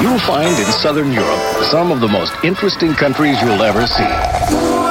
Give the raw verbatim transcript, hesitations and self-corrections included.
You'll find in Southern Europe some of the most interesting countries you'll ever see.